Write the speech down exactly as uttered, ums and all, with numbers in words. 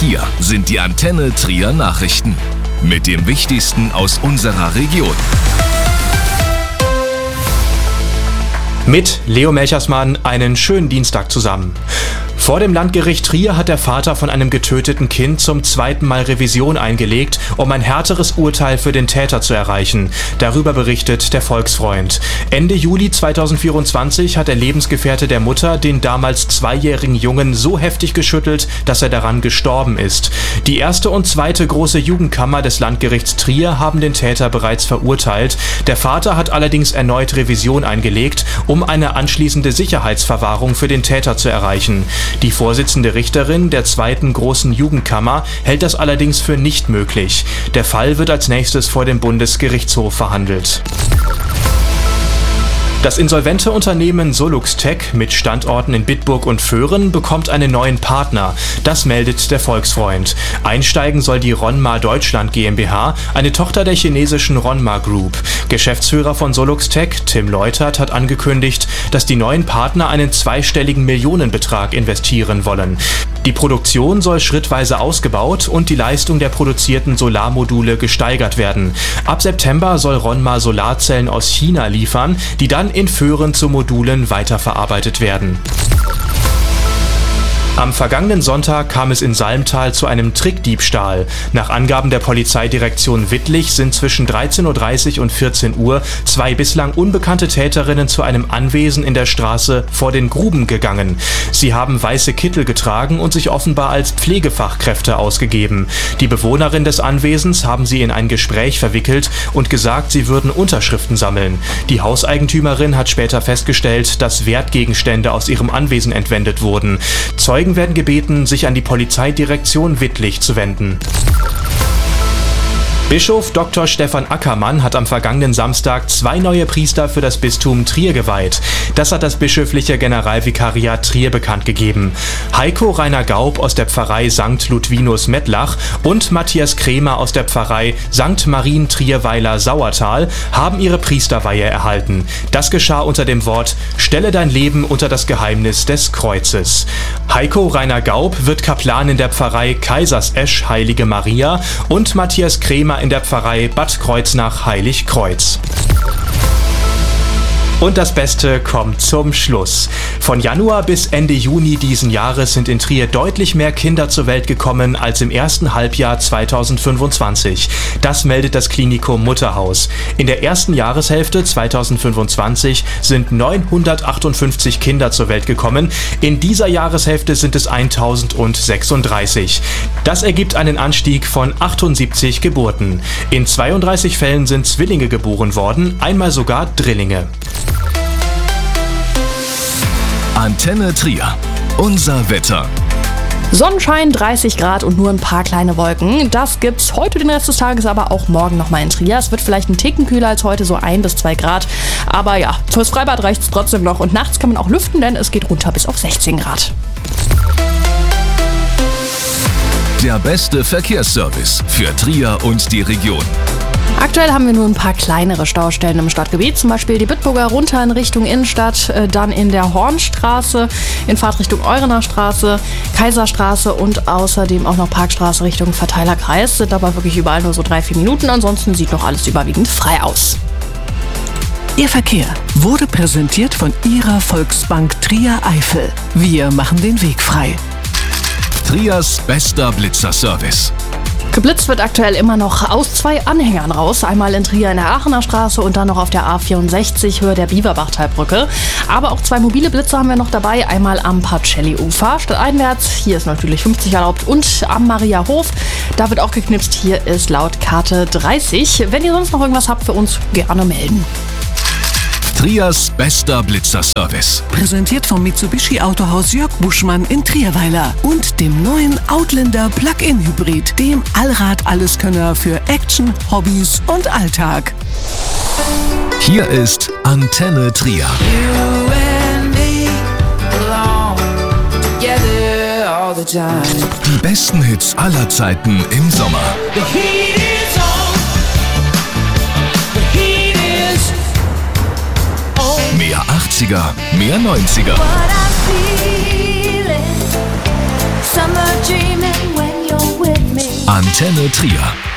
Hier sind die Antenne Trier Nachrichten mit dem Wichtigsten aus unserer Region. Mit Leo Melchersmann einen schönen Dienstag zusammen. Vor dem Landgericht Trier hat der Vater von einem getöteten Kind zum zweiten Mal Revision eingelegt, um ein härteres Urteil für den Täter zu erreichen. Darüber berichtet der Volksfreund. Ende Juli zweitausendvierundzwanzig hat der Lebensgefährte der Mutter den damals zweijährigen Jungen so heftig geschüttelt, dass er daran gestorben ist. Die erste und zweite große Jugendkammer des Landgerichts Trier haben den Täter bereits verurteilt. Der Vater hat allerdings erneut Revision eingelegt, um eine anschließende Sicherheitsverwahrung für den Täter zu erreichen. Die Vorsitzende Richterin der zweiten großen Jugendkammer hält das allerdings für nicht möglich. Der Fall wird als nächstes vor dem Bundesgerichtshof verhandelt. Das insolvente Unternehmen Soluxtech mit Standorten in Bitburg und Föhren bekommt einen neuen Partner. Das meldet der Volksfreund. Einsteigen soll die Ronma Deutschland GmbH, eine Tochter der chinesischen Ronma Group. Geschäftsführer von Soluxtech, Tim Leutert, hat angekündigt, dass die neuen Partner einen zweistelligen Millionenbetrag investieren wollen. Die Produktion soll schrittweise ausgebaut und die Leistung der produzierten Solarmodule gesteigert werden. Ab September soll Ronma Solarzellen aus China liefern, die dann in Föhren zu Modulen weiterverarbeitet werden. Am vergangenen Sonntag kam es in Salmtal zu einem Trickdiebstahl. Nach Angaben der Polizeidirektion Wittlich sind zwischen dreizehn Uhr dreißig und vierzehn Uhr zwei bislang unbekannte Täterinnen zu einem Anwesen in der Straße Vor den Gruben gegangen. Sie haben weiße Kittel getragen und sich offenbar als Pflegefachkräfte ausgegeben. Die Bewohnerin des Anwesens haben sie in ein Gespräch verwickelt und gesagt, sie würden Unterschriften sammeln. Die Hauseigentümerin hat später festgestellt, dass Wertgegenstände aus ihrem Anwesen entwendet wurden. Zeugen werden gebeten, sich an die Polizeidirektion Wittlich zu wenden. Bischof Doktor Stefan Ackermann hat am vergangenen Samstag zwei neue Priester für das Bistum Trier geweiht. Das hat das bischöfliche Generalvikariat Trier bekannt gegeben. Heiko Rainer Gaub aus der Pfarrei Sankt Ludwinus Mettlach und Matthias Krämer aus der Pfarrei Sankt Marien Trierweiler Sauertal haben ihre Priesterweihe erhalten. Das geschah unter dem Wort „Stelle dein Leben unter das Geheimnis des Kreuzes". Heiko Rainer Gaub wird Kaplan in der Pfarrei Kaisersesch Heilige Maria und Matthias Krämer in der Pfarrei Bad Kreuznach Heilig Kreuz. Und das Beste kommt zum Schluss. Von Januar bis Ende Juni diesen Jahres sind in Trier deutlich mehr Kinder zur Welt gekommen als im ersten Halbjahr zweitausendfünfundzwanzig. Das meldet das Klinikum Mutterhaus. In der ersten Jahreshälfte zweitausendfünfundzwanzig sind neunhundertachtundfünfzig Kinder zur Welt gekommen. In dieser Jahreshälfte sind es tausendsechsunddreißig. Das ergibt einen Anstieg von achtundsiebzig Geburten. In zweiunddreißig Fällen sind Zwillinge geboren worden, einmal sogar Drillinge. Antenne Trier. Unser Wetter. Sonnenschein, dreißig Grad und nur ein paar kleine Wolken. Das gibt's heute den Rest des Tages, aber auch morgen nochmal in Trier. Es wird vielleicht ein Ticken kühler als heute, so ein bis zwei Grad. Aber ja, fürs Freibad reicht's trotzdem noch. Und nachts kann man auch lüften, denn es geht runter bis auf sechzehn Grad. Der beste Verkehrsservice für Trier und die Region. Aktuell haben wir nur ein paar kleinere Staustellen im Stadtgebiet, zum Beispiel die Bitburger runter in Richtung Innenstadt, dann in der Hornstraße, in Fahrtrichtung Eurener Straße, Kaiserstraße und außerdem auch noch Parkstraße Richtung Verteilerkreis. Sind aber wirklich überall nur so drei, vier Minuten, ansonsten sieht noch alles überwiegend frei aus. Ihr Verkehr wurde präsentiert von Ihrer Volksbank Trier Eifel. Wir machen den Weg frei. Triers bester Blitzerservice. Geblitzt wird aktuell immer noch aus zwei Anhängern raus. Einmal in Trier in der Aachener Straße und dann noch auf der A vierundsechzig Höhe der Bieberbachtalbrücke. Aber auch zwei mobile Blitzer haben wir noch dabei. Einmal am Pacelli-Ufer stadteinwärts. Hier ist natürlich fünfzig erlaubt. Und am Mariahof. Da wird auch geknipst. Hier ist laut Karte dreißig. Wenn ihr sonst noch irgendwas habt für uns, gerne melden. Triers bester Blitzerservice. Präsentiert vom Mitsubishi Autohaus Jörg Buschmann in Trierweiler und dem neuen Outlander Plug-in Hybrid, dem Allrad-Alleskönner für Action, Hobbys und Alltag. Hier ist Antenne Trier. Die besten Hits aller Zeiten im Sommer. Mehr achtziger, mehr neunziger. Antenne Trier.